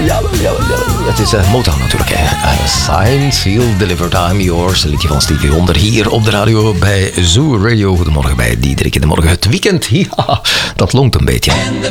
Het is Motown natuurlijk. Signed, sealed, delivered, I'm yours. Een liedje van Stevie Wonder hier op de radio bij Zoo Radio. Goedemorgen bij Diederik in de morgen. Het weekend, ja, dat longt een beetje.